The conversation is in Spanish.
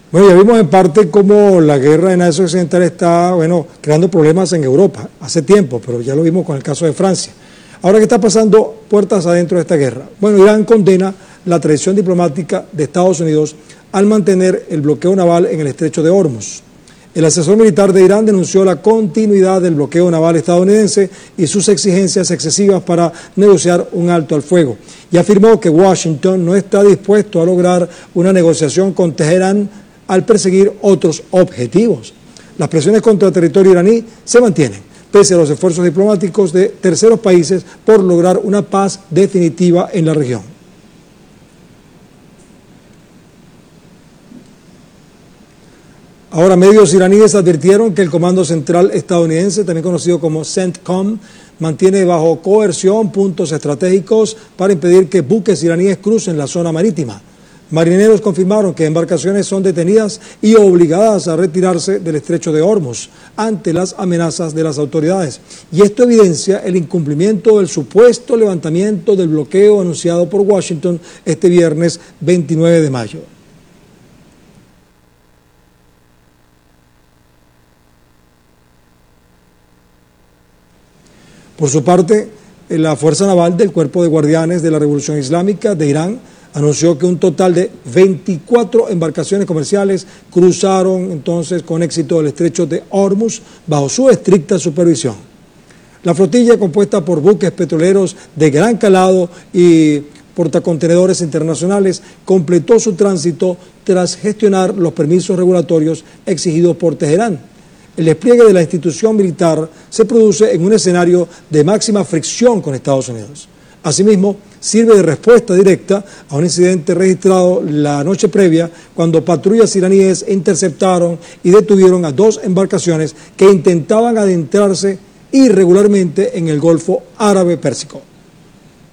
Bueno, ya vimos en parte cómo la guerra en Asia Occidental está, creando problemas en Europa hace tiempo, pero ya lo vimos con el caso de Francia. Ahora, ¿qué está pasando puertas adentro de esta guerra? Bueno, Irán condena la traición diplomática de Estados Unidos al mantener el bloqueo naval en el estrecho de Hormuz. El asesor militar de Irán denunció la continuidad del bloqueo naval estadounidense y sus exigencias excesivas para negociar un alto al fuego, y afirmó que Washington no está dispuesto a lograr una negociación con Teherán al perseguir otros objetivos. Las presiones contra el territorio iraní se mantienen, pese a los esfuerzos diplomáticos de terceros países por lograr una paz definitiva en la región. Ahora, medios iraníes advirtieron que el Comando Central estadounidense, también conocido como CENTCOM, mantiene bajo coerción puntos estratégicos para impedir que buques iraníes crucen la zona marítima. Marineros confirmaron que embarcaciones son detenidas y obligadas a retirarse del estrecho de Hormuz ante las amenazas de las autoridades. Y esto evidencia el incumplimiento del supuesto levantamiento del bloqueo anunciado por Washington este viernes 29 de mayo. Por su parte, la Fuerza Naval del Cuerpo de Guardianes de la Revolución Islámica de Irán anunció que un total de 24 embarcaciones comerciales cruzaron entonces con éxito el estrecho de Hormuz bajo su estricta supervisión. La flotilla, compuesta por buques petroleros de gran calado y portacontenedores internacionales, completó su tránsito tras gestionar los permisos regulatorios exigidos por Teherán. El despliegue de la institución militar se produce en un escenario de máxima fricción con Estados Unidos. Asimismo, sirve de respuesta directa a un incidente registrado la noche previa cuando patrullas iraníes interceptaron y detuvieron a 2 embarcaciones que intentaban adentrarse irregularmente en el Golfo Árabe Pérsico.